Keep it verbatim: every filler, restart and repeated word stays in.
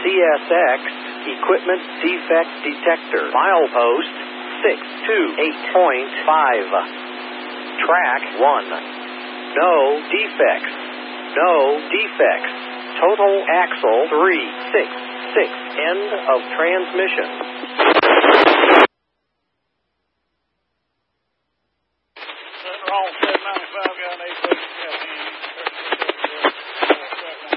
C S X Equipment Defect Detector. Milepost six two eight point five. Track one. No defects. No defects. Total axle three six six. End of transmission. Wrong.